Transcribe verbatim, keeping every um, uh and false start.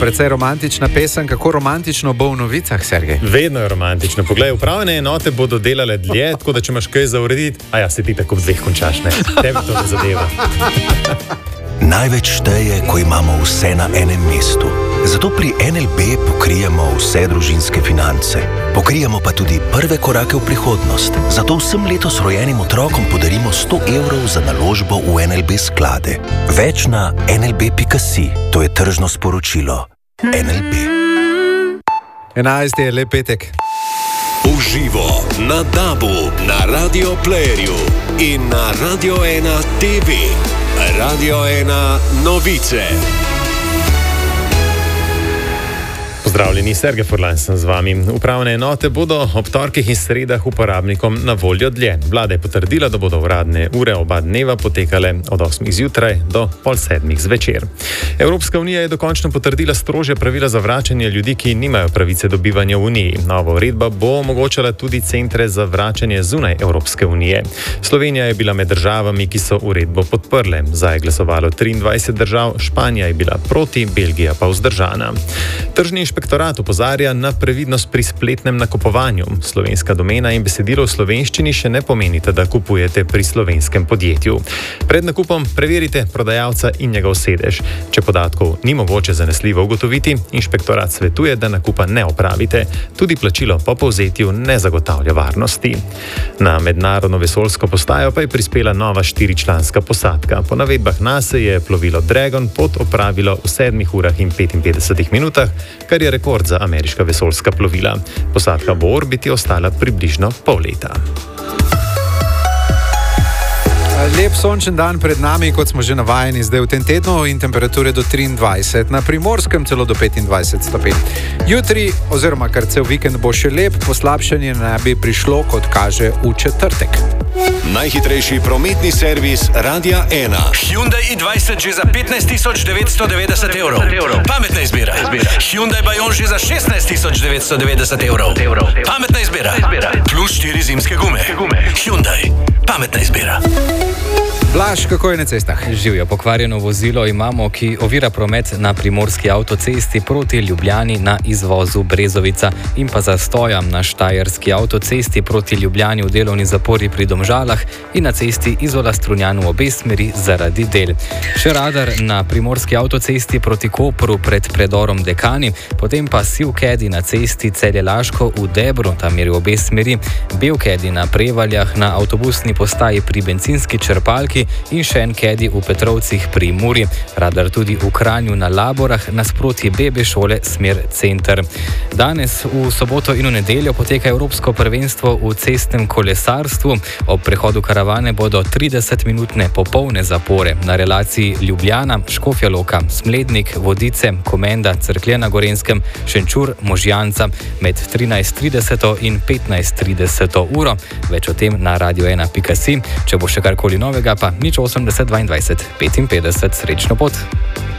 precej romantična pesem. Kako romantično bo v novicah, Sergej? Vedno je romantično. Poglej, upravne enote bodo delale dlje, tako da če imaš kaj za urediti, a ja, se ti tako v dveh končaš, ne? Tebi to ne zadeva. Največ šteje, ko imamo vse na enem mestu. Zato pri N L B pokrijemo vse družinske finance. Pokrijemo pa tudi prve korake v prihodnost. Zato vsem letos rojenim otrokom podarimo sto evrov za naložbo v N L B sklade. Več na N L B pika si. To je tržno sporočilo. N L B. enajsti je lep petek. Uživo na Dabu, na Radio Playerju in na Radio ena T V. Radio ena novice. Pozdravljeni, Sergej Furlan sem z vami. Upravne enote bodo ob torkih in sredah uporabnikom na voljo dlje. Vlada je potrdila, da bodo uradne ure oba dneva potekale od osmih zjutraj do pol sedmih zvečer. Evropska unija je dokončno potrdila strožje pravila za vračanje ljudi, ki nimajo pravice do bivanja v Uniji. Nova uredba bo omogočala tudi centre za vračanje zunaj Evropske unije. Slovenija je bila med državami, ki so uredbo podprle. Za je glasovalo triindvajset držav, Španija je bila proti, Belgija pa vzdržana. Tržni inšpektorat opozarja na previdnost pri spletnem nakupovanju. Slovenska domena in besedilo v slovenščini še ne pomenite, da kupujete pri slovenskem podjetju. Pred nakupom preverite prodajalca in njegov sedež. Če podatkov ni mogoče zanesljivo ugotoviti, inšpektorat svetuje, da nakupa ne opravite. Tudi plačilo po povzetju ne zagotavlja varnosti. Na mednarodno vesoljsko postajo pa je prispela nova štiričlanska posadka. Po navedbah NASA je plovilo Dragon pot opravilo v sedmih urah in petinpetdesetih minutah, kar je rekord za ameriška vesoljska plovila. Posadka bo v orbiti ostala približno pol leta. Lep sončen dan pred nami, kot smo že navajeni zdaj v tem tednu, in temperature do triindvajset, na Primorskem celo do petindvajset stopinj. Jutri oziroma kar cel vikend bo še lep, poslabšanje ne bi prišlo, kot kaže v četrtek. Najhitrejši prometni servis Radia ena. Hyundai i dvajset že za petnajst tisoč devetsto devetdeset evrov. Pametna izbira. Hyundai Bayon že za šestnajst tisoč devetsto devetdeset evrov. Pametna izbira. Plus štiri zimske gume. Hyundai. Pametna izbira. Blaž, kako je na cestah? Živijo, pokvarjeno vozilo imamo, ki ovira promet na primorski avtocesti proti Ljubljani na izvozu Brezovica in pa zastoja na štajerski avtocesti proti Ljubljani v delovni zapori pri Domžalah in na cesti Izola-Strunjan v obe smeri zaradi del. Še radar na primorski avtocesti proti Kopru pred predorom Dekani, potem pa sivkedi na cesti Celje-Laško v Debru, tam je v obe smeri, belkedi na Prevaljah na avtobusni postaji pri bencinski črpalki in še en kedi v Petrovcih pri Muri. Radar tudi v Kranju na Laborah nasproti Bebe šole smer center. Danes v soboto in v nedeljo poteka Evropsko prvenstvo v cestnem kolesarstvu. Ob prehodu karavane bodo tridesetminutne popolne zapore na relaciji Ljubljana, Škofja Loka, Smlednik, Vodice, Komenda, Cerklje na Gorenskem, Šenčur, Možjanca med trinajst trideset in petnajst trideset uro. Več o tem na radio ena pika si. Če bo še karkoli novega, pa nič osemdeset dvaindvajset petinpetdeset. Srečno pot!